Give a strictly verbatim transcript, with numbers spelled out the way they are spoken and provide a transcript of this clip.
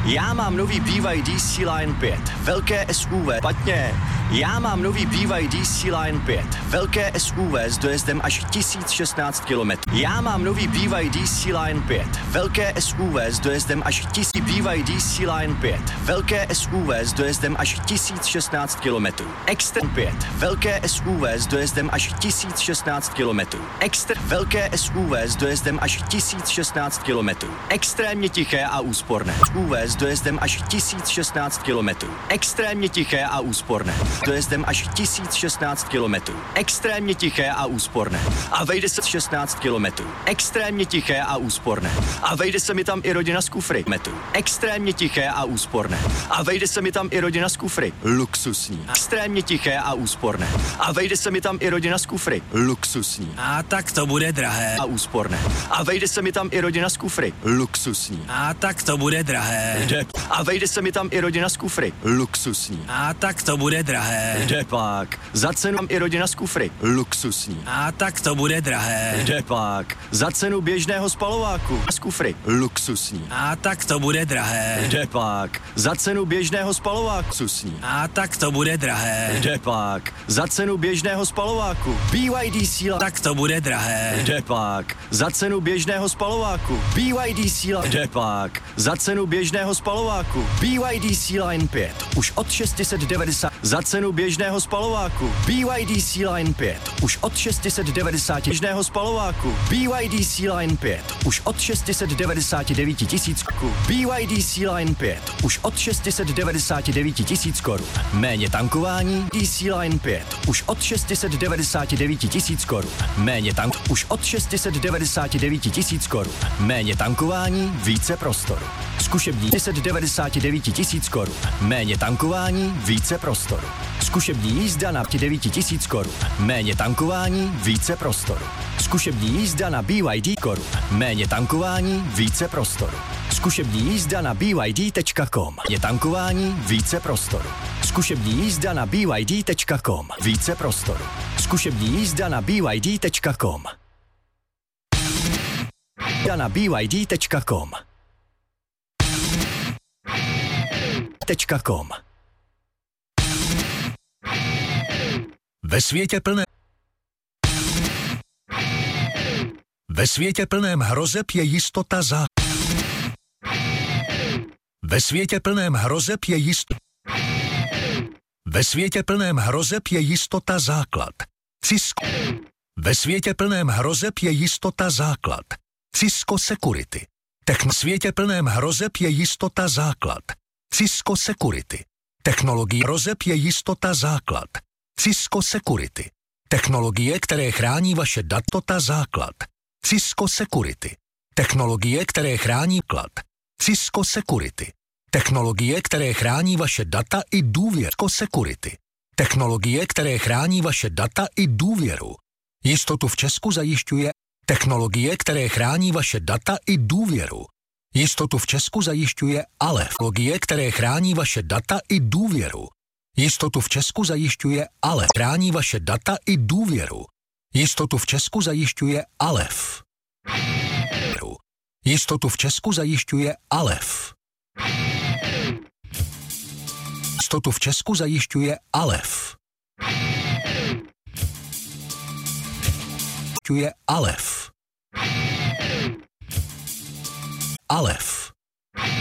Já mám nový B Y D C-Line pět, velké S U V, špatně. Já mám nový B Y D C-Line pět, velké S U V s dojezdem až tisíc šestnáct kilometrů. Já mám nový B Y D C-Line pět, velké S U V s dojezdem až tisíc B Y D C-Line pět, velké S U V s dojezdem až tisíc šestnáct kilometrů. Extra pět, velké S U V s dojezdem až tisíc šestnáct kilometrů. Extra velké S U V s dojezdem až tisíc šestnáct kilometrů. Extrémně tiché a úsporné. S U V s dojezdem až tisíc šestnáct kilometrů. Extrémně tiché a úsporné. Dojezdem až tisíc šestnáct kilometrů. Extrémně tiché a úsporné. A vejde se šestnáct kilometrů. Extrémně tiché a úsporné. A vejde se mi tam i rodina z kufry. Metu. Extrémně tiché a úsporné. A vejde se mi tam i rodina z kufry. Luxusní. Extrémně tiché a úsporné. A vejde se mi tam i rodina z kufry. Luxusní. A tak to bude drahé. A úsporné. A vejde se mi tam i rodina z kufry. Luxusní. A tak to bude drahé. Jde. A vejde se mi tam i rodina z kufry. Luxusní. A tak to bude drahé. Jde pak. Za cenu mám i rodina z kufry. Luxusní. A tak to bude drahé. Jde pak. Za cenu běžného spalováku. Z kufry. Luxusní. A tak to bude drahé. Jde pak. Za cenu běžného spalováku. Luxusní. A tak to bude drahé. Jde pak. Za cenu běžného spalováku. B Y D C. Tak to bude drahé. Jde pak. Za cenu běžného spalováku. B Y D C. Jde pak. Za cenu běžného spalováku. B Y D C-Line pět. Už od šest set devadesát. Za cenu běžného spalováku. B Y D C-Line pět. Už od šest set devadesát. Běžného spalováku. B Y D C-Line pět. Už od šest set devadesát devět tisíc. B Y D C-Line pět. Už od šest set devadesát devět tisíc korun. Méně tankování. D C-Line pět. Už od šest set devadesát devět tisíc korun. Méně tank. Už od šest set devadesát devět tisíc korun. Méně tankování, více prostoru. Zkušební šest set devadesát devět tisíc korun. Méně tankování, více prostoru. Zkušební jízda na devět tisíc korun. Méně tankování, více prostoru. Zkušební jízda na B Y D korun. Méně tankování, více prostoru. Zkušební jízda na B Y D tečka com. Méně tankování, více prostoru. Zkušební jízda na B Y D tečka com. Více prostoru. Zkušební jízda na B Y D tečka com. Jízda na B Y D tečka com. .com. Ve světě plné Ve světě plném hrozeb je jistota za Ve světě plném hrozeb je jist Ve světě plném hrozeb je jistota základ. Cisco. Ve světě plném hrozeb je jistota základ. Cisco Security. Techn světě plném hrozeb je jistota základ. Cisco Security. Technologie hrozeb je jistota základ. Cisco Security. Technologie, které chrání vaše data základ. Cisco Security. Technologie, které chrání klad. Cisco Security. Technologie, které chrání vaše data i důvěru. Cisco Security. Technologie, které chrání vaše data i důvěru. Jistotu v Česku zajišťuje technologie, které chrání vaše data i důvěru. Jistotu v Česku zajišťuje ale technologie, které chrání vaše data i důvěru. Jistotu v Česku zajišťuje ale chrání vaše data i důvěru. Jistotu v Česku zajišťuje Alef. Jistotu v Česku zajišťuje Alef. Jistotu v Česku zajišťuje Alef. Zajišťuje Alef. Alef.